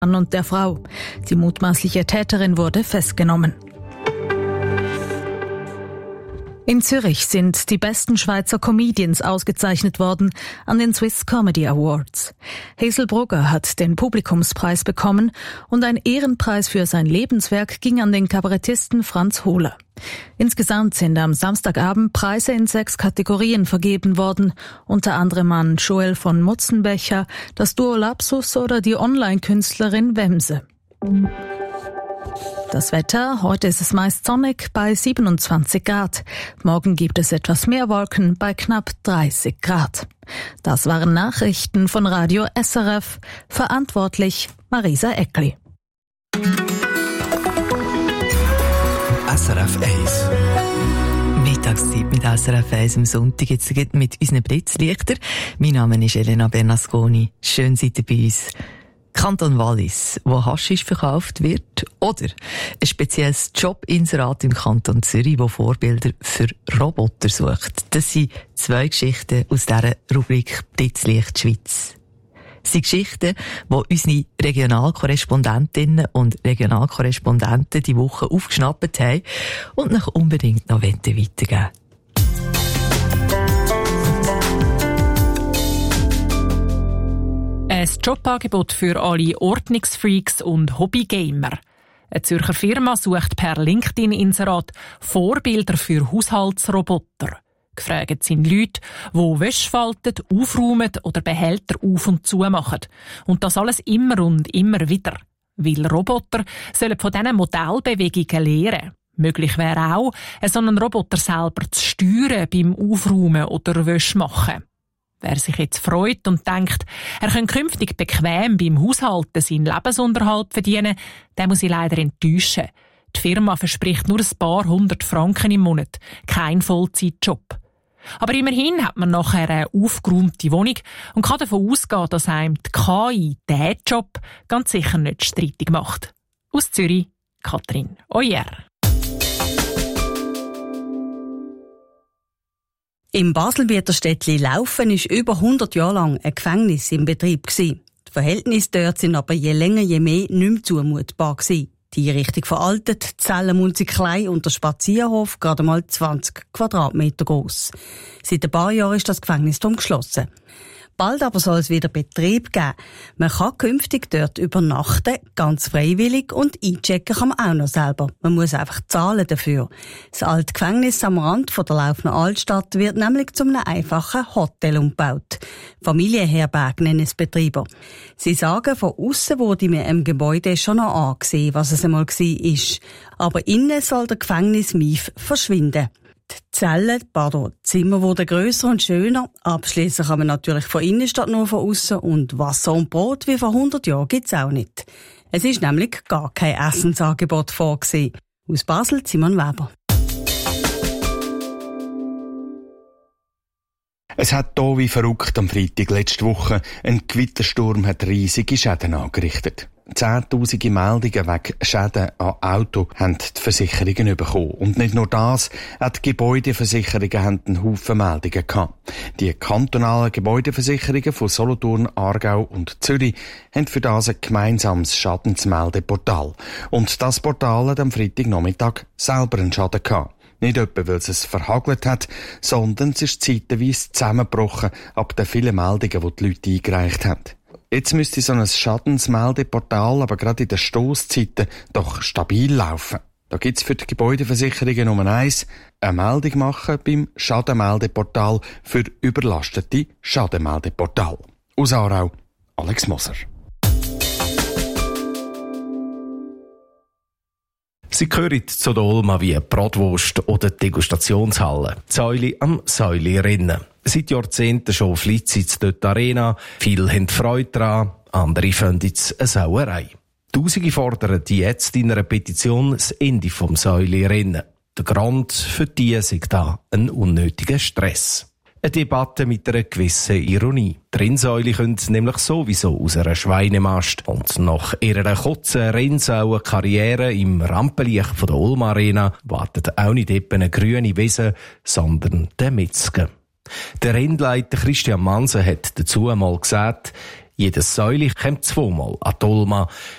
Mann und der Frau. Die mutmaßliche Täterin wurde festgenommen. In Zürich sind die besten Schweizer Comedians ausgezeichnet worden an den Swiss Comedy Awards. Hazel Brugger hat den Publikumspreis bekommen und ein Ehrenpreis für sein Lebenswerk ging an den Kabarettisten Franz Hohler. Insgesamt sind am Samstagabend Preise in 6 Kategorien vergeben worden, unter anderem an Joel von Mutzenbecher, das Duo Lapsus oder die Online-Künstlerin Wemse. Das Wetter, heute ist es meist sonnig bei 27 Grad. Morgen gibt es etwas mehr Wolken bei knapp 30 Grad. Das waren Nachrichten von Radio SRF. Verantwortlich Marisa Eckli. SRF 1. Mittagszeit mit SRF 1 am Sonntag, jetzt mit unseren Blitzlichtern. Mein Name ist Elena Bernasconi. Schön seid ihr bei uns. Kanton Wallis, wo Haschisch verkauft wird, oder ein spezielles Jobinserat im Kanton Zürich, wo Vorbilder für Roboter sucht. Das sind 2 Geschichten aus dieser Rubrik Blitzlicht Schweiz. Das sind Geschichten, die unsere Regionalkorrespondentinnen und Regionalkorrespondenten die Woche aufgeschnappt haben und noch unbedingt noch weitergeben. Ein Jobangebot für alle Ordnungsfreaks und Hobbygamer. Eine Zürcher Firma sucht per LinkedIn-Inserat Vorbilder für Haushaltsroboter. Gefragt sind Leute, die Wäsche falten, aufräumen oder Behälter auf- und zumachen. Und das alles immer und immer wieder. Weil Roboter sollen von diesen Modellbewegungen lernen. Möglich wäre auch, so einen Roboter selber zu steuern beim Aufräumen oder Wäsche machen. Wer sich jetzt freut und denkt, er könne künftig bequem beim Haushalten seinen Lebensunterhalt verdienen, der muss ich leider enttäuschen. Die Firma verspricht nur ein paar 100 Franken im Monat, kein Vollzeitjob. Aber immerhin hat man nachher eine aufgeräumte Wohnung und kann davon ausgehen, dass einem die KI diesen Job ganz sicher nicht streitig macht. Aus Zürich, Katrin Oyer. Im Baselbieter Städtli Laufen ist über 100 Jahre lang ein Gefängnis im Betrieb gewesen. Die Verhältnisse dort sind aber je länger je mehr nicht mehr zumutbar gewesen. Die Einrichtung veraltet, die Zellen sind klein und der Spazierhof gerade mal 20 Quadratmeter groß. Seit ein paar Jahren ist das Gefängnis geschlossen. Bald aber soll es wieder Betrieb geben. Man kann künftig dort übernachten, ganz freiwillig, und einchecken kann man auch noch selber. Man muss einfach zahlen dafür. Das alte Gefängnis am Rand von der Laufner Altstadt wird nämlich zu einem einfachen Hotel umgebaut. Familienherberg nennen es Betreiber. Sie sagen, von aussen wurde mir im Gebäude schon noch angesehen, was es einmal war. Aber innen soll der Gefängnismief verschwinden. Die Zellen, die Zimmer wurden grösser und schöner. Abschließen kann man natürlich von innen statt nur von aussen. Und Wasser und Brot wie vor 100 Jahren gibt's auch nicht. Es ist nämlich gar kein Essensangebot vorgesehen. Aus Basel, Simon Weber. Es hat hier wie verrückt am Freitag letzte Woche. Ein Gewittersturm hat riesige Schäden angerichtet. 10'000 Meldungen wegen Schäden an Auto haben die Versicherungen bekommen. Und nicht nur das, auch die Gebäudeversicherungen haben einen Haufen Meldungen gehabt. Die kantonalen Gebäudeversicherungen von Solothurn, Aargau und Zürich haben für das ein gemeinsames Schadensmeldeportal. Und das Portal hat am Freitagnachmittag selber einen Schaden gehabt. Nicht etwa, weil es verhagelt hat, sondern es ist zeitweise zusammengebrochen ab den vielen Meldungen, die die Leute eingereicht haben. Jetzt müsste so ein Schadensmeldeportal aber gerade in den Stosszeiten doch stabil laufen. Da gibt's für die Gebäudeversicherungen Nummer 1 eine Meldung machen beim Schadenmeldeportal für überlastete Schadenmeldeportal. Aus Aarau, Alex Moser. Sie gehören zu der Olma wie Bratwurst oder Degustationshalle. Säule am Säule-Rennen. Seit Jahrzehnten schon flitzig dort die Arena. Viele haben Freude daran, andere finden es eine Sauerei. Tausende fordern die jetzt in einer Petition das Ende vom Säule-Rennen. Der Grund für die ist da ein unnötiger Stress. Eine Debatte mit einer gewissen Ironie. Die Rennsäule können nämlich sowieso aus einer Schweinemast. Und nach ihrer kurzen Rennsauen-Karriere im Rampenlicht von der Olma Arena wartet auch nicht etwa eine grüne Wiese, sondern der Metzger. Der Rennleiter Christian Manse hat dazu einmal gesagt, jedes Säule kommt zweimal an die Olma.